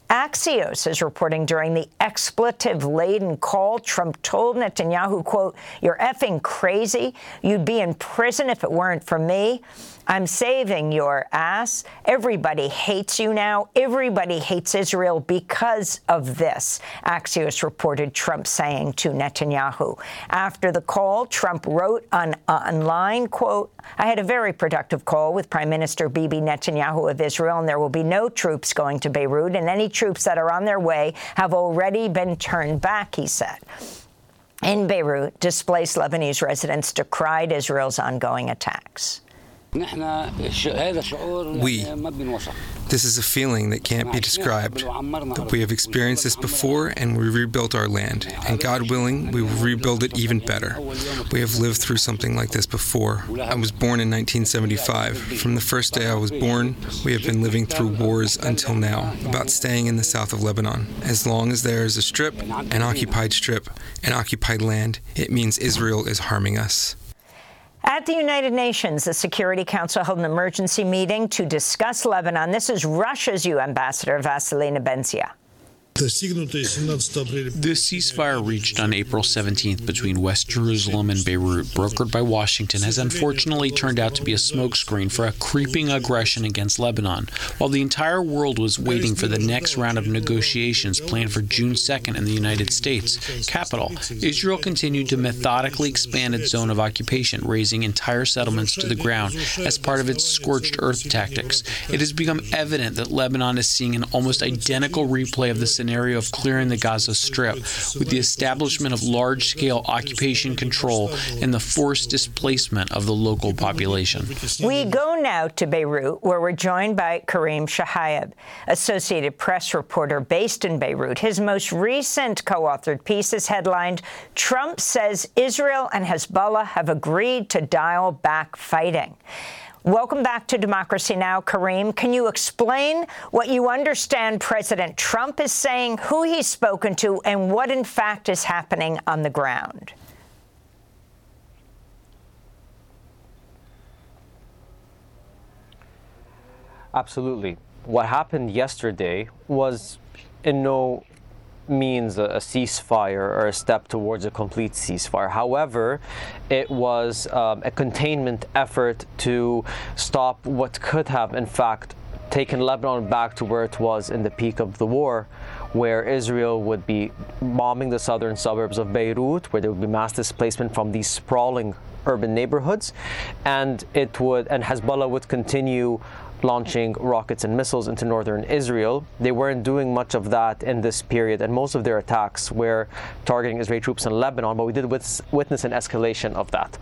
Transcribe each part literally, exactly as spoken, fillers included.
Axios is reporting during the expletive-laden call, Trump told Netanyahu, quote, "You're effing crazy. You'd be in prison if it weren't for me. I'm saving your ass. Everybody hates you now. Everybody hates Israel because of this," Axios reported Trump saying to Netanyahu. After the call, Trump wrote on online, quote, "I had a very productive call with Prime Minister Bibi Netanyahu of Israel, and there will be no troops going to Beirut, and any troops that are on their way have already been turned back," he said. In Beirut, displaced Lebanese residents decried Israel's ongoing attacks. We, this is a feeling that can't be described. But we have experienced this before, and we rebuilt our land. And God willing, we will rebuild it even better. We have lived through something like this before. I was born in nineteen seventy-five. From the first day I was born, we have been living through wars until now, about staying in the south of Lebanon. As long as there is a strip, an occupied strip, an occupied land, it means Israel is harming us. At the United Nations, the Security Council held an emergency meeting to discuss Lebanon. This is Russia's U N Ambassador, Vasily Nebenzia. The ceasefire reached on April seventeenth between West Jerusalem and Beirut, brokered by Washington, has unfortunately turned out to be a smokescreen for a creeping aggression against Lebanon. While the entire world was waiting for the next round of negotiations planned for June second in the United States capital, Israel continued to methodically expand its zone of occupation, razing entire settlements to the ground as part of its scorched earth tactics. It has become evident that Lebanon is seeing an almost identical replay of the scenario of clearing the Gaza Strip, with the establishment of large-scale occupation control and the forced displacement of the local population. We go now to Beirut, where we're joined by Kareem Shahayeb, Associated Press reporter based in Beirut. His most recent co-authored piece is headlined, "Trump says Israel and Hezbollah have agreed to dial back fighting." Welcome back to Democracy Now!, Kareem. Can you explain what you understand President Trump is saying, who he's spoken to, and what, in fact, is happening on the ground? Absolutely. What happened yesterday was in no means a, a ceasefire or a step towards a complete ceasefire. However, it was um, a containment effort to stop what could have, in fact, taken Lebanon back to where it was in the peak of the war, where Israel would be bombing the southern suburbs of Beirut, where there would be mass displacement from these sprawling urban neighborhoods, and it would, and Hezbollah would continue launching rockets and missiles into northern Israel. They weren't doing much of that in this period, and most of their attacks were targeting Israeli troops in Lebanon, but we did witness an escalation of that.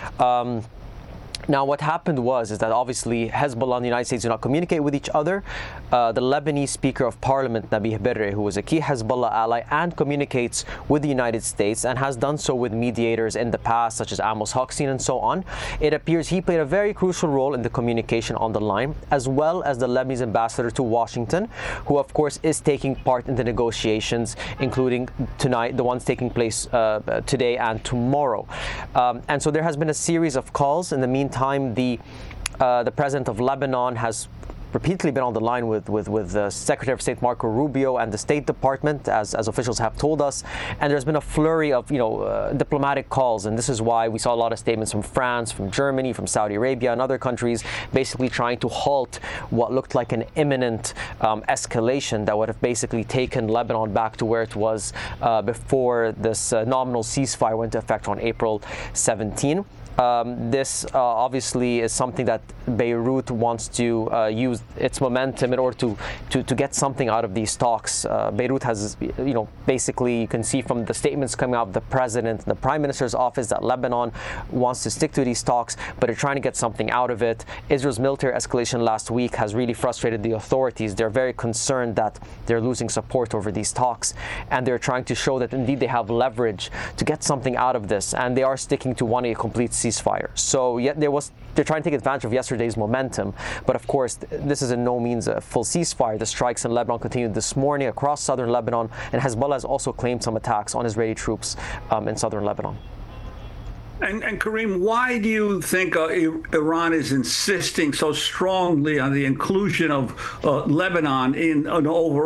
Um, Now, what happened was is that obviously Hezbollah and the United States do not communicate with each other. Uh, the Lebanese Speaker of Parliament, Nabih Berri, who was a key Hezbollah ally and communicates with the United States and has done so with mediators in the past, such as Amos Hochstein and so on, it appears he played a very crucial role in the communication on the line, as well as the Lebanese ambassador to Washington, who of course is taking part in the negotiations, including tonight, the ones taking place uh, today and tomorrow. Um, and so there has been a series of calls. In the meantime, Time the uh, the president of Lebanon has repeatedly been on the line with with with uh, Secretary of State Marco Rubio and the State Department, as as officials have told us, and there's been a flurry of you know uh, diplomatic calls, and this is why we saw a lot of statements from France, from Germany, from Saudi Arabia, and other countries, basically trying to halt what looked like an imminent um, escalation that would have basically taken Lebanon back to where it was uh, before this uh, nominal ceasefire went into effect on April seventeenth. Um, this uh, obviously is something that Beirut wants to uh, use its momentum in order to, to, to get something out of these talks. Uh, Beirut has, you know, basically you can see from the statements coming out of the president and the prime minister's office that Lebanon wants to stick to these talks, but they're trying to get something out of it. Israel's military escalation last week has really frustrated the authorities. They're very concerned that they're losing support over these talks, and they're trying to show that indeed they have leverage to get something out of this, and they are sticking to wanting a complete ceasefire. So yet there was, they're trying to take advantage of yesterday's momentum, but of course this is in no means a full ceasefire. The strikes in Lebanon continued this morning across southern Lebanon, and Hezbollah has also claimed some attacks on Israeli troops um, in southern Lebanon. And, and Kareem, why do you think uh, Iran is insisting so strongly on the inclusion of uh, Lebanon in an overall